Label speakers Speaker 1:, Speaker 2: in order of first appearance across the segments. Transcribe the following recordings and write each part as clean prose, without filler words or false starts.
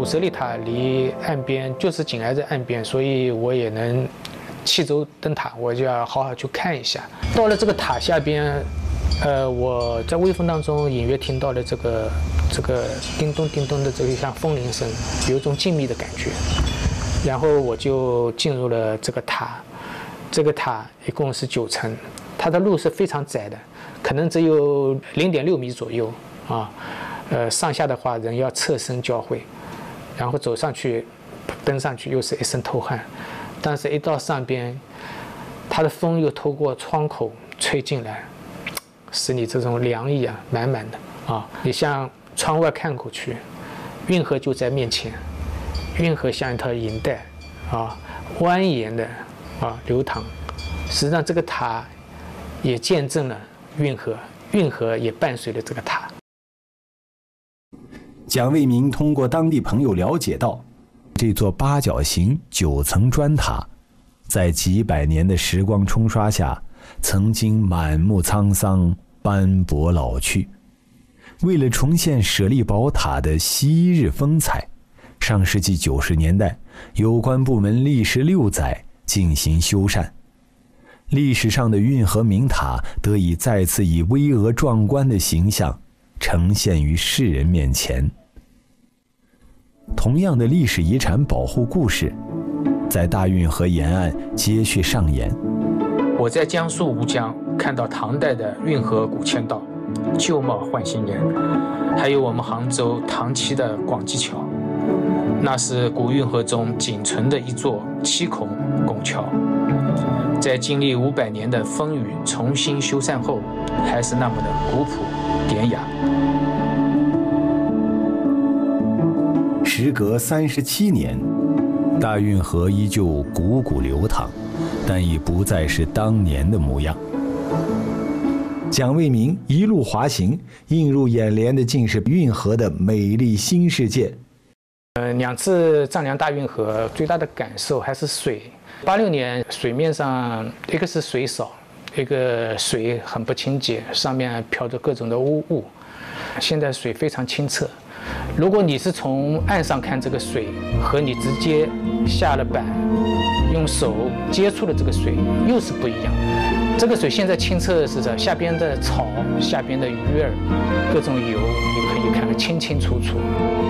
Speaker 1: 古舍利塔离岸边就是紧挨着岸边，所以我也能弃舟登塔，我就要好好去看一下。到了这个塔下边，我在微风当中隐约听到了这个叮咚叮咚的这个像风铃声，有一种静谧的感觉。然后我就进入了这个塔，这个塔一共是9层，它的路是非常窄的，可能只有0.6米左右啊。上下的话人要侧身交汇，然后走上去，登上去又是一身透汗。但是一到上边，它的风又透过窗口吹进来，使你这种凉意啊满满的啊。你向窗外看过去，运河就在面前，运河像一条银带啊，蜿蜒的啊流淌。实际上这个塔也见证了运河，运河也伴随了这个塔。
Speaker 2: 蒋卫民通过当地朋友了解到，这座8角形9层砖塔，在几百年的时光冲刷下，曾经满目沧桑，斑驳老去。为了重现舍利宝塔的昔日风采，上世纪90年代，有关部门历时6载进行修缮，历史上的运河名塔得以再次以巍峨壮观的形象呈现于世人面前。同样的历史遗产保护故事，在大运河沿岸接续上演。
Speaker 1: 我在江苏吴江看到唐代的运河古签道，旧貌换新颜，还有我们杭州唐期的广济桥，那是古运河中仅存的一座7孔拱桥，在经历500年的风雨重新修缮后，还是那么的古朴典雅。
Speaker 2: 时隔37年，大运河依旧汩汩流淌，但已不再是当年的模样。蒋卫民一路滑行，映入眼帘的竟是运河的美丽新世界。
Speaker 1: 2次丈量大运河，最大的感受还是水。86年水面上，一个是水少，一个水很不清洁，上面飘着各种的污物。现在水非常清澈。如果你是从岸上看这个水，和你直接下了板，用手接触的这个水又是不一样。这个水现在清澈的是这下边的草、下边的鱼儿、各种油，你可以看得清清楚楚。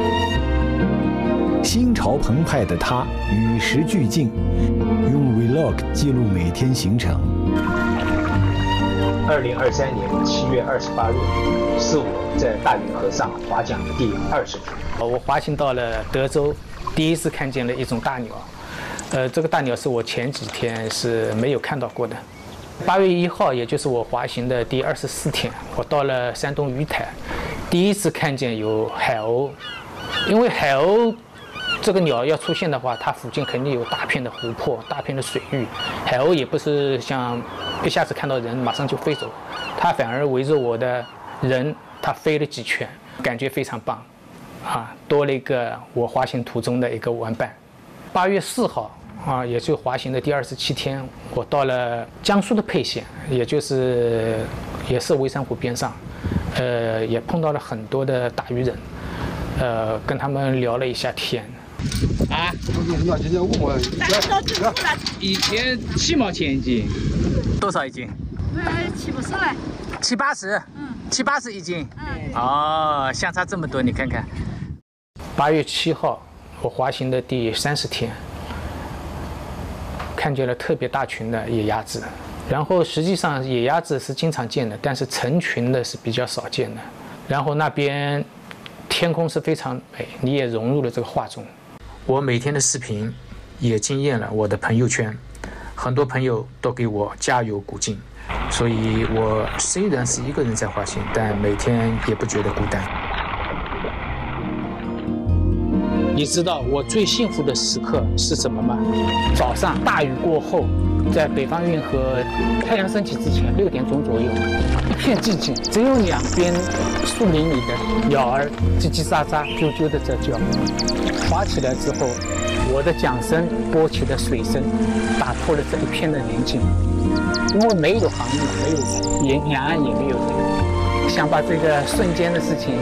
Speaker 2: 心潮澎湃的他与时俱进，用 vlog 记录每天行程。
Speaker 3: 2023年7月28日，是我在大运河上划桨第20天。
Speaker 1: 我滑行到了德州，第一次看见了一种大鸟。这个大鸟是我前几天是没有看到过的。8月1号，也就是我滑行的第24天，我到了山东鱼台，第一次看见有海鸥。因为海鸥这个鸟要出现的话，它附近肯定有大片的湖泊、大片的水域。海鸥也不是像一下子看到人马上就飞走，它反而围着我的人，它飞了几圈，感觉非常棒，啊，多了一个我滑行途中的一个玩伴。8月4号啊，也就滑行的第27天，我到了江苏的沛县，也是微山湖边上，也碰到了很多的打鱼人，跟他们聊了一下天。
Speaker 4: 啊，以前7毛钱一斤，多少一斤
Speaker 5: ？70来
Speaker 4: ，7、80，
Speaker 5: 嗯
Speaker 4: ，7、80一斤，哦，相差这么多，你看看。
Speaker 1: 8月7号，我滑行的第30天，看见了特别大群的野鸭子，然后实际上野鸭子是经常见的，但是成群的是比较少见的。然后那边天空是非常美，你也融入了这个画中。我每天的视频也惊艳了我的朋友圈，很多朋友都给我加油鼓劲，所以我虽然是一个人在滑行，但每天也不觉得孤单。你知道我最幸福的时刻是什么吗？早上大雨过后，在北方运河太阳升起之前6点钟左右，一片寂静，只有两边树林里的鸟儿叽叽喳喳、啾啾的在叫。滑起来之后，我的桨声拨起的水声，打破了这一片的宁静。因为没有航母，没有人，沿岸也没有人，想把这个瞬间的事情